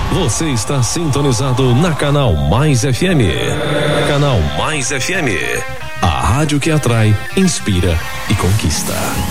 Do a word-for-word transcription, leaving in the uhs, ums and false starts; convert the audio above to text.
Você está sintonizado na Canal Mais F M. Canal Mais F M. A rádio que atrai, inspira e conquista.